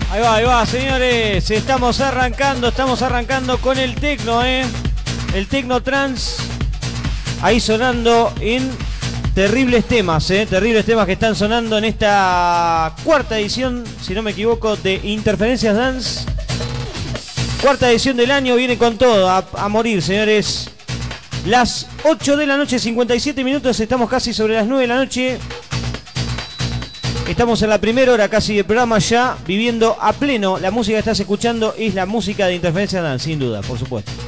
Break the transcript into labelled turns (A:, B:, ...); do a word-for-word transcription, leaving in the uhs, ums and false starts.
A: Ahí va, ahí va, señores. Estamos arrancando, estamos arrancando con el tecno, ¿eh? El tecno trans. Ahí sonando en terribles temas, ¿eh? Terribles temas que están sonando en esta cuarta edición, si no me equivoco, de Interferencias Dance. Cuarta edición del año, viene con todo, a, a morir, señores. Las ocho de la noche, cincuenta y siete minutos, estamos casi sobre las nueve de la noche. Estamos en la primera hora casi del programa ya, viviendo a pleno. La música que estás escuchando es la música de Interferencia Dance, sin duda, por supuesto.